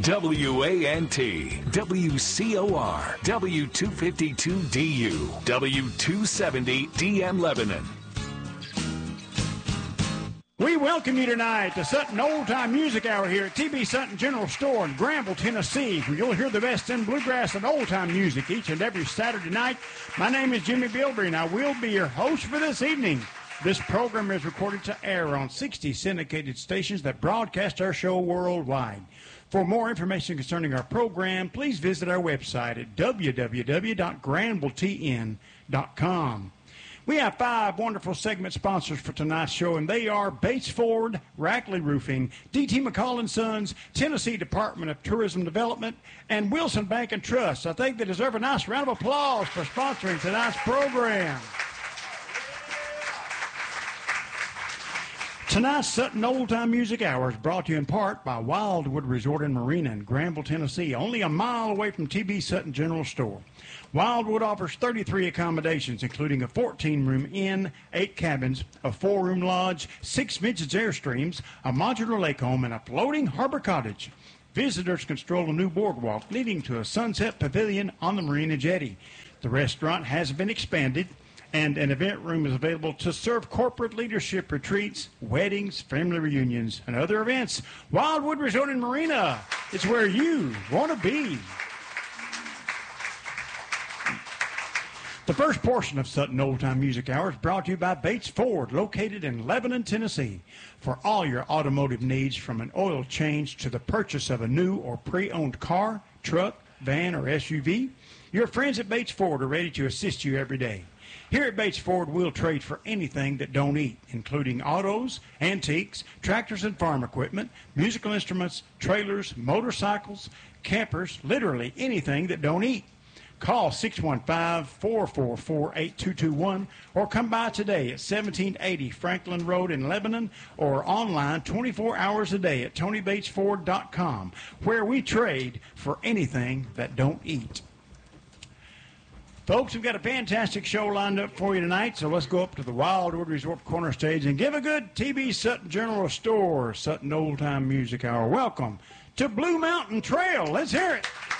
WANT, WCOR, W252DU, W270 DM Lebanon. We welcome you tonight to Sutton Old Time Music Hour here at TB Sutton General Store in Granville, Tennessee, where you'll hear the best in bluegrass and old time music each and every Saturday night. My name is Jimmy Bilbrey, and I will be your host for this evening. This program is recorded to air on 60 syndicated stations that broadcast our show worldwide. For more information concerning our program, please visit our website at www.granvilletn.com. We have 5 wonderful segment sponsors for tonight's show, and they are Bates Ford, Rackley Roofing, D.T. McCall & Sons, Tennessee Department of Tourism Development, and Wilson Bank and Trust. I think they deserve a nice round of applause for sponsoring tonight's program. Tonight's Sutton Old Time Music Hour is brought to you in part by Wildwood Resort and Marina in Granville, Tennessee, only a mile away from TB Sutton General Store. Wildwood offers 33 accommodations, including a 14-room inn, 8 cabins, a 4-room lodge, 6 vintage Airstreams, a modular lake home, and a floating harbor cottage. Visitors can stroll a new boardwalk leading to a sunset pavilion on the marina jetty. The restaurant has been expanded, and an event room is available to serve corporate leadership retreats, weddings, family reunions, and other events. Wildwood Resort and Marina is where you want to be. The first portion of Sutton Old Time Music Hour is brought to you by Bates Ford, located in Lebanon, Tennessee. For all your automotive needs, from an oil change to the purchase of a new or pre-owned car, truck, van, or SUV, your friends at Bates Ford are ready to assist you every day. Here at Bates Ford, we'll trade for anything that don't eat, including autos, antiques, tractors and farm equipment, musical instruments, trailers, motorcycles, campers, literally anything that don't eat. Call 615-444-8221 or come by today at 1780 Franklin Road in Lebanon or online 24 hours a day at TonyBatesFord.com, where we trade for anything that don't eat. Folks, we've got a fantastic show lined up for you tonight, so let's go up to the Wildwood Resort corner stage and give a good TB Sutton General Store, Sutton Old Time Music Hour. Welcome to Blue Mountain Trail. Let's hear it.